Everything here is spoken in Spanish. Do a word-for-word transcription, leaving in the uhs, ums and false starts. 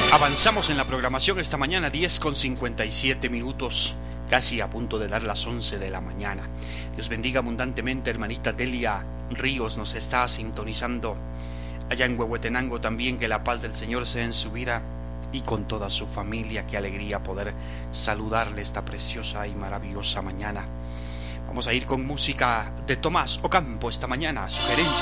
Avanzamos en la programación esta mañana, diez con cincuenta y siete minutos, casi a punto de dar las once de la mañana. Dios bendiga abundantemente, hermanita Delia Ríos nos está sintonizando allá en Huehuetenango también. Que la paz del Señor sea en su vida y con toda su familia. Qué alegría poder saludarle esta preciosa y maravillosa mañana. Vamos a ir con música de Tomás Ocampo esta mañana, sugerencia